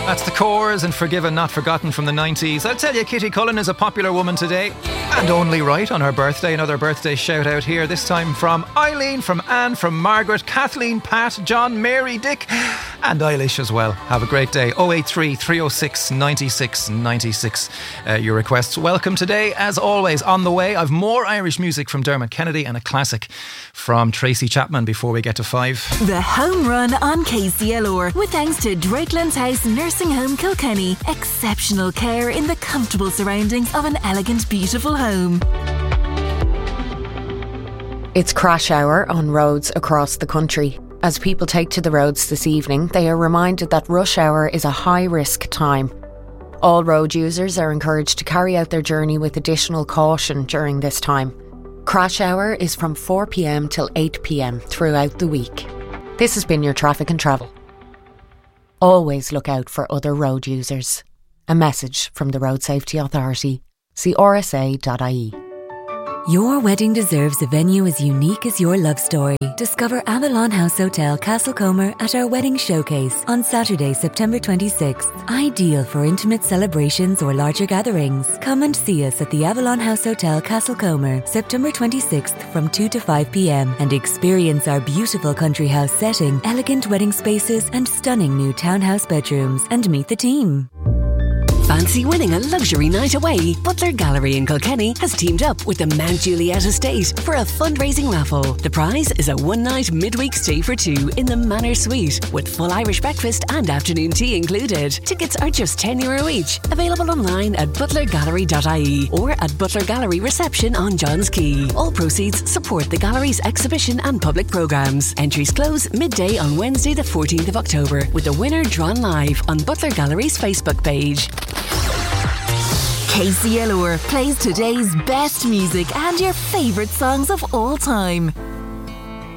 That's the Cores and Forgiven Not Forgotten from the 90s. I'll tell you, Kitty Cullen is a popular woman today, and only right on her birthday. Another birthday shout out here, this time from Eileen, from Anne, from Margaret, Kathleen, Pat, John, Mary, Dick and Eilish as well. Have a great day. 083 306 96 96. Your requests welcome today. As always, on the way, I've more Irish music from Dermot Kennedy and a classic from Tracy Chapman before we get to 5. The Home Run on KCLR, with thanks to Drakelands House Nursing Home Kilkenny. Exceptional care in the comfortable surroundings of an elegant, beautiful home. It's crash hour on roads across the country. As people take to the roads this evening, they are reminded that rush hour is a high-risk time. All road users are encouraged to carry out their journey with additional caution during this time. Crash hour is from 4 p.m. till 8 p.m. throughout the week. This has been your Traffic and Travel. Always look out for other road users. A message from the Road Safety Authority. See rsa.ie. Your wedding deserves a venue as unique as your love story. Discover Avalon House Hotel Castlecomer at our wedding showcase on Saturday, September 26th. Ideal for intimate celebrations or larger gatherings. Come and see us at the Avalon House Hotel Castlecomer, September 26th from 2 to 5 p.m. and experience our beautiful country house setting, elegant wedding spaces and stunning new townhouse bedrooms, and meet the team. Fancy winning a luxury night away? Butler Gallery in Kilkenny has teamed up with the Mount Juliet Estate for a fundraising raffle. The prize is a one-night midweek stay for two in the Manor Suite with full Irish breakfast and afternoon tea included. Tickets are just €10 each. Available online at butlergallery.ie or at Butler Gallery reception on Johns Quay. All proceeds support the gallery's exhibition and public programmes. Entries close midday on Wednesday the 14th of October, with the winner drawn live on Butler Gallery's Facebook page. KCLR plays today's best music and your favourite songs of all time.